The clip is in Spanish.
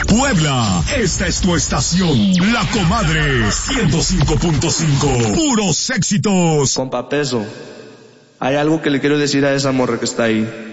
Puebla, esta es tu estación, La Comadre 105.5, puros éxitos. Compa Peso, hay algo que le quiero decir a esa morra que está ahí.